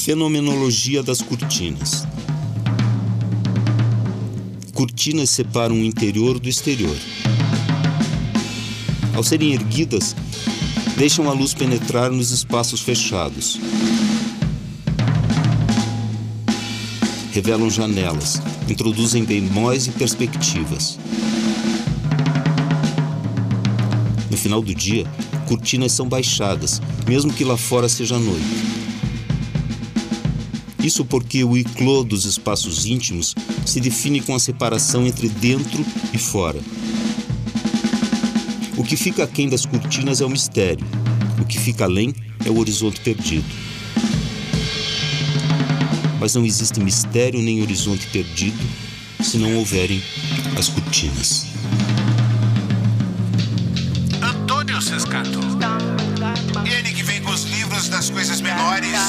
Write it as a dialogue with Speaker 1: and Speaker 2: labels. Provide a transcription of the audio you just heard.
Speaker 1: Fenomenologia das cortinas. Cortinas separam o interior do exterior. Ao serem erguidas, deixam a luz penetrar nos espaços fechados. Revelam janelas, introduzem bemóis e perspectivas. No final do dia, cortinas são baixadas, mesmo que lá fora seja noite. Isso porque o iclô dos espaços íntimos se define com a separação entre dentro e fora. O que fica aquém das cortinas é o mistério. O que fica além é o horizonte perdido. Mas não existe mistério nem horizonte perdido se não houverem as cortinas.
Speaker 2: Antônio Sescato. Ele que vem com os livros das coisas menores